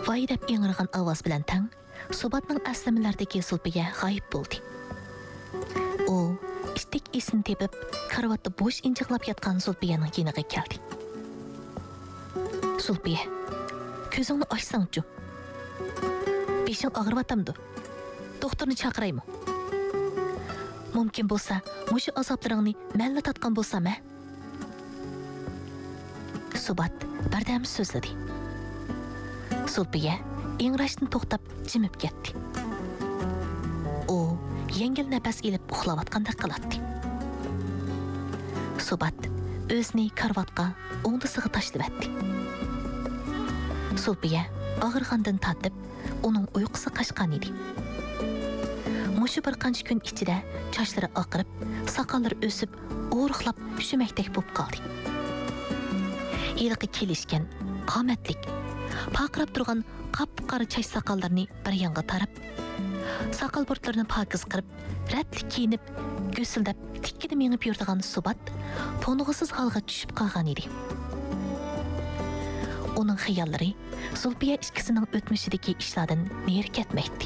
voy deb ingirgan ovoz bilan tang Subatning aslamalardagi sulpiga g'oyib bo'ldi. U istik esini tepib, karvatda bo'sh injiqlab yotgan Sulpiyaning yeniga keldi. Sulpiya, ko'zingni ochsang-chu. Beshing og'riyotamdi. Doktorni chaqiraymi? Mumkin bo'lsa, mushu azoblaringni menla tatgan bo'lsam-a? Subat bardam so'zladi. Sulpiya ingrashni to'xtab jimib ketdi. U yengil nafas ilib uxlayotgandek qiladi. Subat o'zini karvatga o'ngdisiga tashlab etdi. Sulpiya og'irgandan tatib, uning uyqusi qochgan edi. Mushu bir qancha kun ichida sochlari oqirib, soqollari o'sib, o'riqlab shumakdek bo'lib qoldi. Yilqi kelishgan, qomatlik, paqirab turgan qop-qora soch soqollarni bir yonga tarab, soqol burtlarini pokiz qilib, ratli kiyinib, go'sildab, tikkini mengib yuradigan Subat to'ng'isiz holga tushib qolgan edi. Uning xiyollari Sulpiya ikkisining o'tmishidagi ishlardan neri ketmaydi.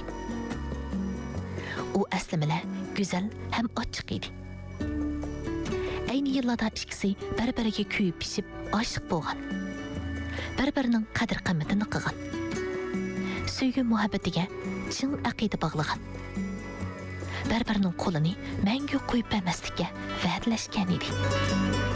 U aslimilar go'zal ham ochiq edi. Ayni yillarda ikkisi bir-biriga kuyib pishib, oshiq bo'lgan. Bir-birining qadr-qimmatini qilgan. Sevgi muhabbatiga chin aqida bog'lagan. Bir-birining qo'lini mangu qo'yib bermaslikka va'dalashgan edi.